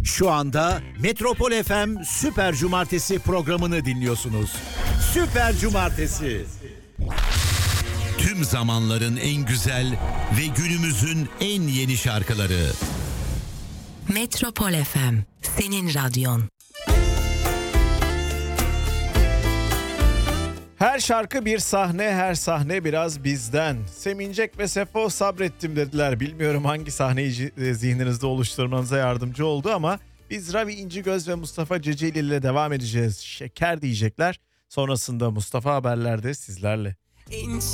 Şu anda Metropol FM Süper Cumartesi programını dinliyorsunuz. Süper Cumartesi. Tüm zamanların en güzel ve günümüzün en yeni şarkıları. Metropol FM, senin radyon. Her şarkı bir sahne, her sahne biraz bizden. Semincek ve Sefo sabrettim dediler. Bilmiyorum hangi sahneyi zihninizde oluşturmanıza yardımcı oldu ama biz Ravi İncigöz ve Mustafa Ceceli ile devam edeceğiz. Şeker diyecekler. Sonrasında Mustafa Haberler'de sizlerle.